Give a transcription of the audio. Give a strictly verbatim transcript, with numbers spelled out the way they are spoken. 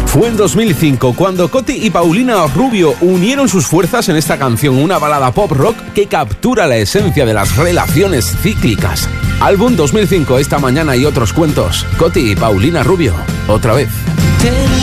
Fue en dos mil cinco cuando Coti y Paulina Rubio unieron sus fuerzas en esta canción, una balada pop rock que captura la esencia de las relaciones cíclicas. Álbum dos mil cinco, Esta mañana y otros cuentos. Coti y Paulina Rubio, otra vez.